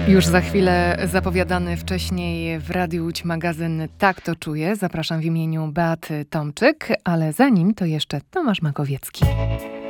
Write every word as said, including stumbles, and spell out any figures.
Już za chwilę zapowiadany wcześniej w Radiu Łódź magazyn Tak to czuję. Zapraszam w imieniu Beaty Tomczyk, ale zanim to jeszcze Tomasz Makowiecki.